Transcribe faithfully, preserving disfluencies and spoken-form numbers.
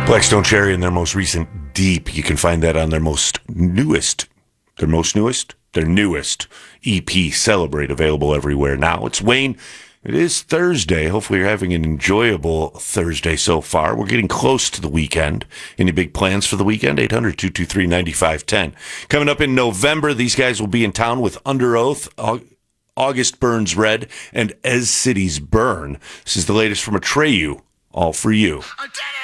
Blackstone Cherry in their most recent Deep. You can find that on their most newest, their most newest, their newest E P, Celebrate, available everywhere now. It's Wayne. It is Thursday. Hopefully you're having an enjoyable Thursday so far. We're getting close to the weekend. Any big plans for the weekend? eight hundred, two two three, nine five one zero. Coming up in November, these guys will be in town with Under Oath, August Burns Red, and Ez City's Burn. This is the latest from Atreyu. All for you.